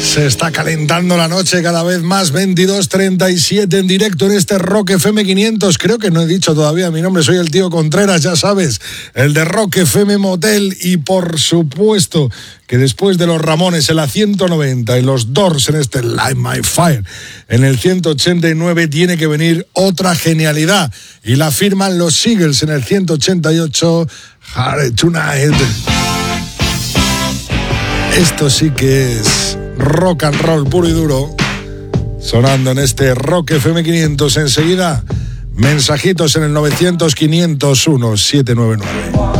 Se está calentando la noche cada vez más, 22:37 en directo en este Rock FM 500. Creo que no he dicho todavía mi nombre, soy el tío Contreras, ya sabes, el de Rock FM Motel. Y por supuesto que después de los Ramones en la 190 y los Doors en este Light My Fire en el 189 tiene que venir otra genialidad. Y la firman los Eagles en el 188, Hard Tonight. Esto sí que es rock and roll puro y duro, sonando en este Rock FM 500. Enseguida, mensajitos en el 900-501-799.